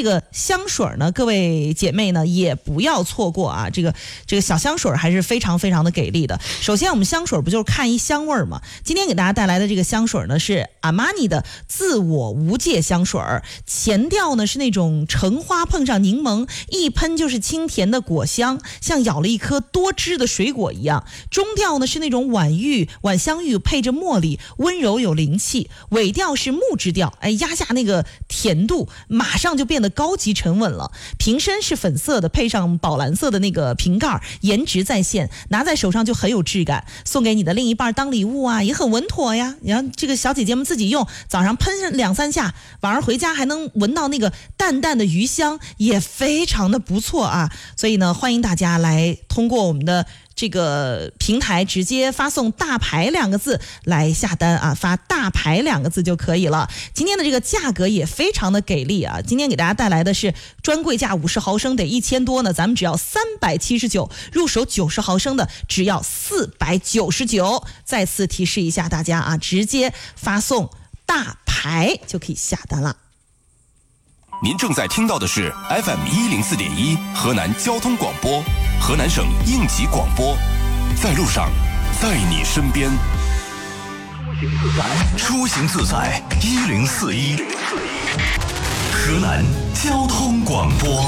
这个香水呢，各位姐妹呢也不要错过啊，这个小香水还是非常非常的给力的。首先我们香水不就是看一香味吗？今天给大家带来的这个香水呢是阿玛尼的自我无界香水，前调呢是那种橙花碰上柠檬，一喷就是清甜的果香，像咬了一颗多汁的水果一样。中调呢是那种晚香玉配着茉莉，温柔有灵气。尾调是木质调，压下那个甜度，马上就变得高级沉稳了。瓶身是粉色的，配上宝蓝色的那个瓶盖，颜值在线，拿在手上就很有质感，送给你的另一半当礼物啊，也很稳妥呀。然后这个小姐姐们自己用，早上喷2-3下，晚上回家还能闻到那个淡淡的余香，也非常的不错啊。所以呢，欢迎大家来通过我们的这个平台直接发送大牌2个字来下单啊，发大牌2个字就可以了。今天的这个价格也非常的给力啊，今天给大家带来的是专柜价50毫升得1000多呢，咱们只要379，入手90毫升的只要499。再次提示一下大家啊，直接发送大牌就可以下单了。 您正在听到的是 FM104.1 河南交通广播，河南省应急广播，在路上，在你身边。 出行自在1041，河南交通广播。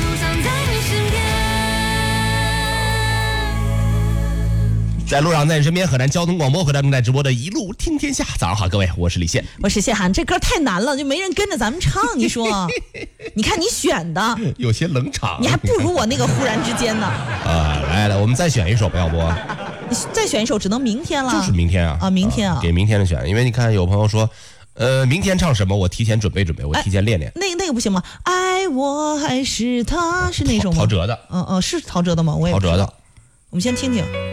在路上，在你身边，河南交通广播和正在直播的一路听天下。早上好，各位，我是李现， 我是谢涵。这歌太难了，就没人跟着咱们唱。你说，你看你选的有些冷场， 你还不如我那个忽然之间呢。 来，我们再选一首吧，要不？ 你再选一首，只能明天了。 就是明天啊！ 明天啊， 给明天的选，因为你看有朋友说，明天唱什么？我提前准备，我提前练练。 那个不行吗？爱我还是他，是那种吗？ 陶喆的。 是陶喆的吗？我也陶喆的。 我们先听听。